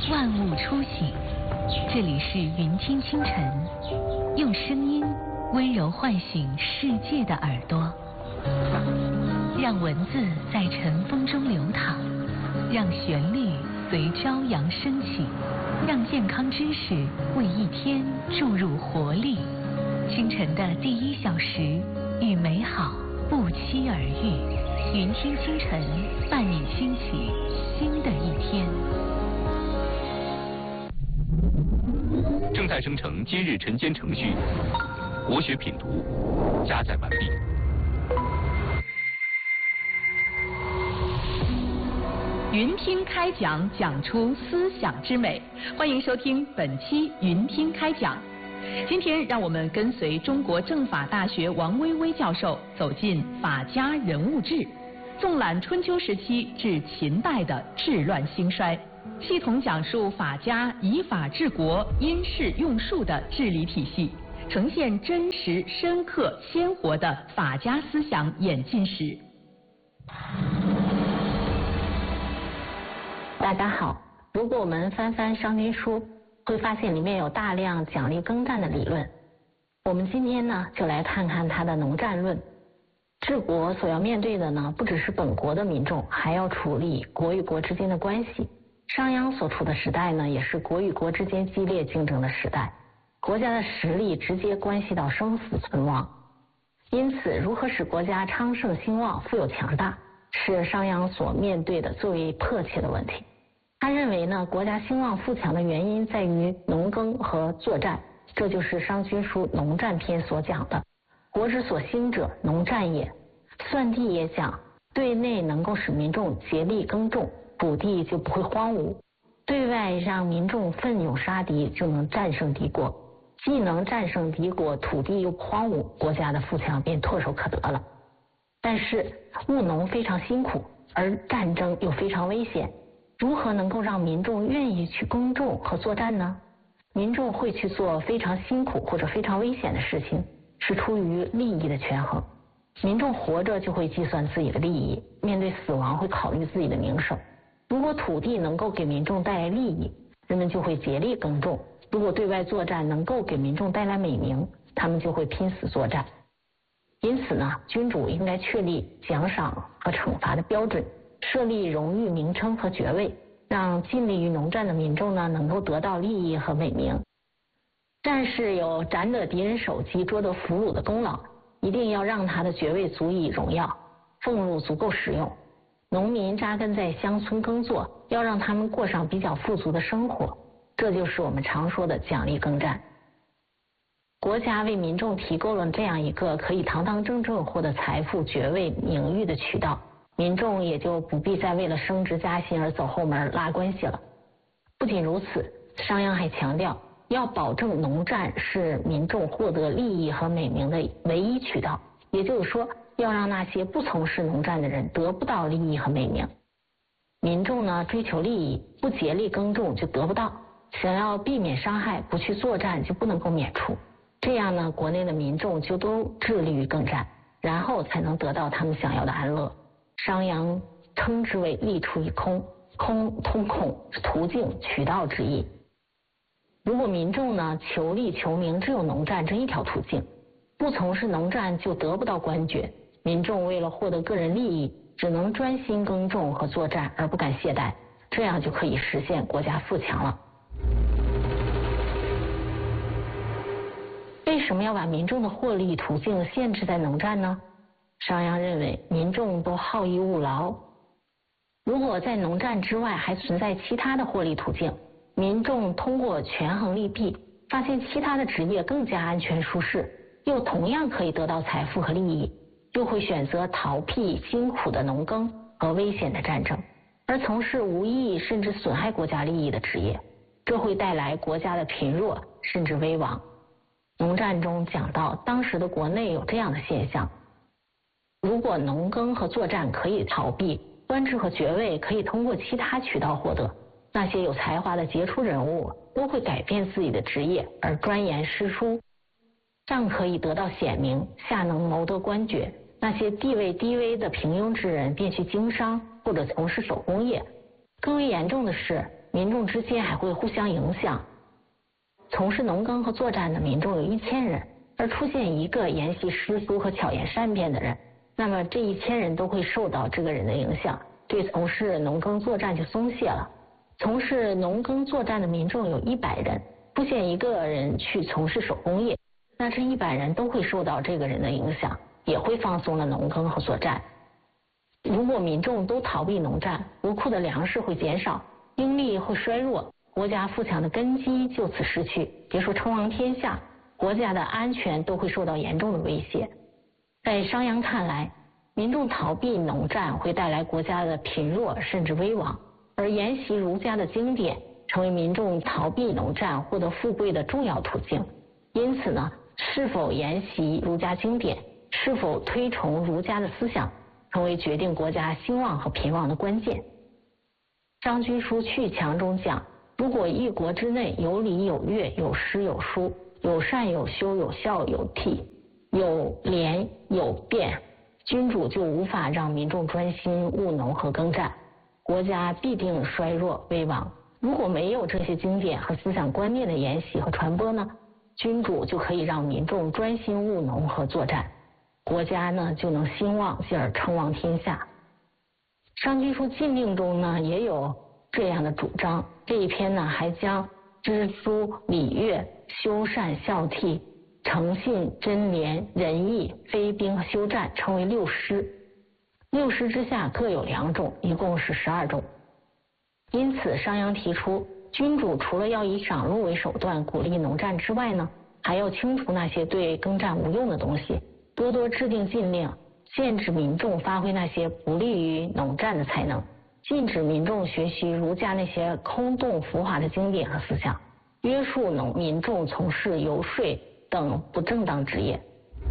万物初醒。这里是云听清晨，用声音温柔唤醒世界的耳朵，让文字在晨风中流淌，让旋律随朝阳升起，让健康知识为一天注入活力。清晨的第1小时，与美好不期而遇。云听清晨，伴你兴起新的一天。 正在生成今日晨间程序，国学品读加载完毕。 云听开讲，讲出思想之美。欢迎收听本期云听开讲。今天让我们跟随中国政法大学王薇薇教授走进法家人物志，纵览春秋时期至秦代的治乱兴衰，系统讲述法家以法治国、因势用术的治理体系，呈现真实、深刻、鲜活的法家思想演进史。 大家好，如果我们翻翻商君书，会发现里面有大量奖励耕战的理论。我们今天呢，就来看看他的农战论。治国所要面对的呢，不只是本国的民众，还要处理国与国之间的关系。商鞅所处的时代呢，也是国与国之间激烈竞争的时代，国家的实力直接关系到生死存亡。因此，如何使国家昌盛兴旺、富有强大，是商鞅所面对的最为迫切的问题。他认为呢，国家兴旺富强的原因在于农耕和作战，这就是商君书农战篇所讲的。国之所兴者，农战也。算地也讲，对内能够使民众竭力耕种，土地就不会荒芜；对外让民众奋勇杀敌，就能战胜敌国。既能战胜敌国，土地又不荒芜，国家的富强便唾手可得了。但是务农非常辛苦，而战争又非常危险，如何能够让民众愿意去耕种和作战呢？民众会去做非常辛苦或者非常危险的事情，是出于利益的权衡。民众活着就会计算自己的利益，面对死亡会考虑自己的名声。如果土地能够给民众带来利益，人们就会竭力耕种；如果对外作战能够给民众带来美名，他们就会拼死作战。因此呢，君主应该确立奖赏和惩罚的标准，设立荣誉名称和爵位，让尽力于农战的民众呢能够得到利益和美名。战士有斩得敌人首级、捉得俘虏的功劳，一定要让他的爵位足以荣耀，俸禄足够实用。农民扎根在乡村耕作，要让他们过上比较富足的生活，这就是我们常说的奖励耕战。国家为民众提供了这样一个可以堂堂正正获得财富、爵位、名誉的渠道，民众也就不必再为了升职加薪而走后门拉关系了。不仅如此，商鞅还强调要保证农战是民众获得利益和美名的唯一渠道，也就是说，要让那些不从事农战的人得不到利益和美名。民众呢，追求利益，不竭力耕种就得不到；想要避免伤害，不去作战就不能够免除。这样呢，国内的民众就都致力于耕战，然后才能得到他们想要的安乐。商鞅称之为利出于空，空通孔是途径、渠道之意。如果民众呢求利求名只有农战这一条途径，不从事农战就得不到官爵，民众为了获得个人利益，只能专心耕种和作战而不敢懈怠，这样就可以实现国家富强了。为什么要把民众的获利途径限制在农战呢？商鞅认为民众都好逸恶劳，如果在农战之外还存在其他的获利途径，民众通过权衡利弊，发现其他的职业更加安全舒适，又同样可以得到财富和利益，就会选择逃避辛苦的农耕和危险的战争，而从事无意义甚至损害国家利益的职业，这会带来国家的贫弱甚至危亡。农战中讲到，当时的国内有这样的现象：如果农耕和作战可以逃避，官职和爵位可以通过其他渠道获得，那些有才华的杰出人物都会改变自己的职业而钻研诗书，上可以得到显名，下能谋得官爵；那些地位低微的平庸之人便去经商或者从事手工业。更为严重的是， 民众之间还会互相影响。从事农耕和作战的民众有1000人，而出现一个研习诗书和巧言善辩的人，那么这1000人都会受到这个人的影响，对从事农耕作战就松懈了。从事农耕作战的民众有100人，出现一个人去从事手工业，那这100人都会受到这个人的影响，也会放松了农耕和作战。如果民众都逃避农战，国库的粮食会减少，兵力会衰弱，国家富强的根基就此失去，别说称王天下，国家的安全都会受到严重的威胁。在商鞅看来，民众逃避农战会带来国家的贫弱甚至危亡，而研习儒家的经典成为民众逃避农战获得富贵的重要途径。因此呢，是否研习儒家经典，是否推崇儒家的思想，成为决定国家兴旺和贫亡的关键。张君书《去强》中讲，如果一国之内有礼有乐有诗有书，有善有修有孝有悌，有廉有辩，君主就无法让民众专心务农和耕战，国家必定衰弱危亡。如果没有这些经典和思想观念的研习和传播呢，君主就可以让民众专心务农和作战，国家呢就能兴旺，进而称王天下。商君书禁令中呢也有这样的主张，这一篇呢还将知书礼乐、修善孝悌、诚信贞廉、仁义、非兵和休战称为6师，6师之下各有2种，一共是12种。因此商鞅提出，君主除了要以赏禄为手段鼓励农战之外呢，还要清除那些对耕战无用的东西，多多制定禁令，限制民众发挥那些不利于农战的才能，禁止民众学习儒家那些空洞浮华的经典和思想，约束民众从事游说等不正当职业。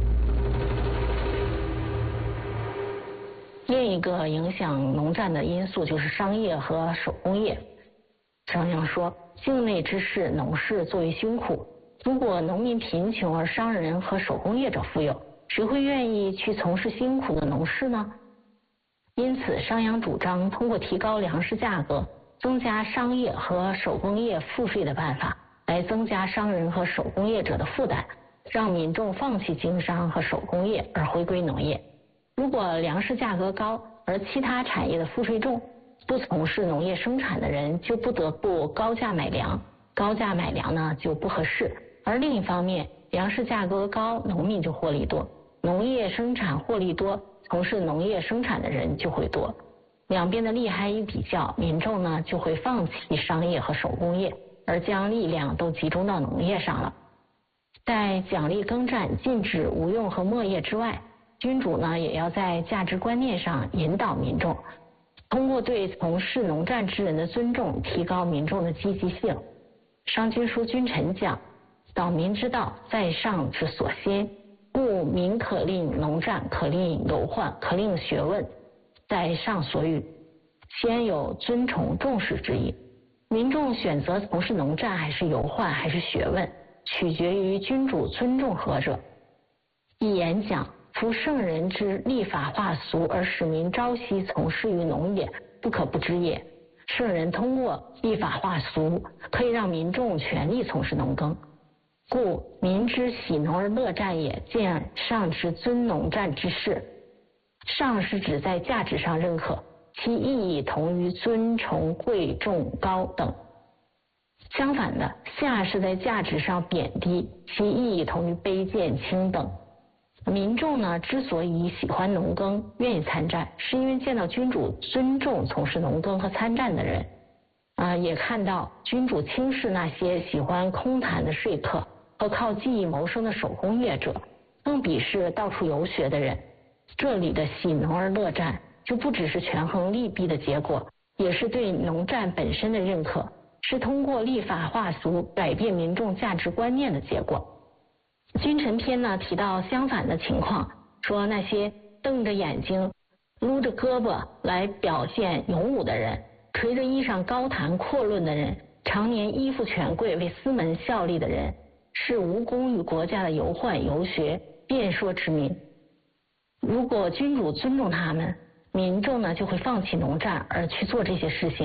另一个影响农战的因素就是商业和手工业。商鞅说，境内之事，农事作为辛苦，如果农民贫穷而商人和手工业者富有，谁会愿意去从事辛苦的农事呢？因此商鞅主张通过提高粮食价格，增加商业和手工业赋税的办法，来增加商人和手工业者的负担，让民众放弃经商和手工业而回归农业。如果粮食价格高，而其他产业的赋税重，不从事农业生产的人就不得不高价买粮，高价买粮呢就不合适。而另一方面，粮食价格高，农民就获利多，农业生产获利多，从事农业生产的人就会多，两边的利害一比较，民众呢就会放弃商业和手工业，而将力量都集中到农业上了。在奖励耕战、禁止无用和没业之外，君主呢也要在价值观念上引导民众，通过对从事农战之人的尊重，提高民众的积极性。商君书君臣讲，导民之道，在上之所先，故民可令农战，可令忧患，可令学问，在上所欲，先有尊崇重视之意。民众选择从事农战还是忧患还是学问，取决于君主尊重何者。一言讲，夫圣人之立法化俗而使民朝夕从事于农业，不可不知也。圣人通过立法化俗，可以让民众全力从事农耕，故民之喜农而乐战也，见上之尊农战之事。上是指在价值上认可，其意义同于尊崇贵重高等。相反的，下是在价值上贬低，其意义同于卑贱轻等。民众呢，之所以喜欢农耕，愿意参战，是因为见到君主尊重从事农耕和参战的人，也看到君主轻视那些喜欢空谈的说客和靠技艺谋生的手工业者，更鄙视到处游学的人。这里的喜农而乐战，就不只是权衡利弊的结果，也是对农战本身的认可，是通过立法化俗改变民众价值观念的结果。君臣篇呢提到相反的情况，说那些瞪着眼睛、撸着胳膊来表现勇武的人，垂着衣裳高谈阔论的人，常年依附权贵为私门效力的人，是无功于国家的游宦游学辩说之民。如果君主尊重他们，民众呢就会放弃农战而去做这些事情，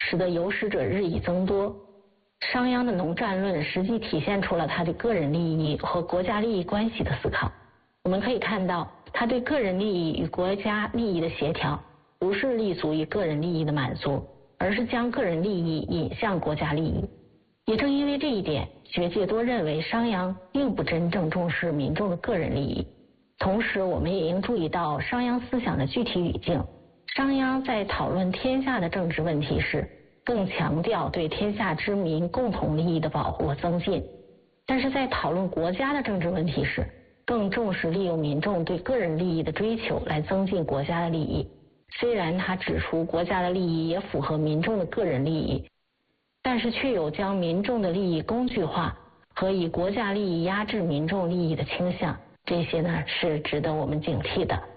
使得有识者日益增多。商鞅的农战论实际体现出了他对个人利益和国家利益关系的思考。我们可以看到，他对个人利益与国家利益的协调，不是立足于个人利益的满足，而是将个人利益引向国家利益。也正因为这一点，学界多认为商鞅并不真正重视民众的个人利益。同时，我们也应注意到商鞅思想的具体语境。商鞅在讨论天下的政治问题时，更强调对天下之民共同利益的保护和增进；但是在讨论国家的政治问题时，更重视利用民众对个人利益的追求来增进国家的利益。虽然他指出国家的利益也符合民众的个人利益，但是却有将民众的利益工具化和以国家利益压制民众利益的倾向，这些呢是值得我们警惕的。